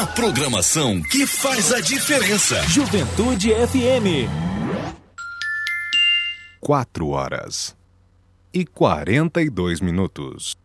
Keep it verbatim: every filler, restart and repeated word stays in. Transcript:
A programação que faz a diferença. Juventude F M. Quatro horas e quarenta e dois minutos.